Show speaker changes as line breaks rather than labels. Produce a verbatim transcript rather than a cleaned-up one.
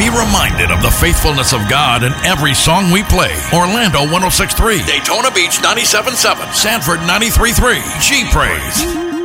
Be reminded of the faithfulness of God in every song we play. Orlando one oh six point three, Daytona Beach ninety-seven point seven, Sanford ninety-three point three, G Praise.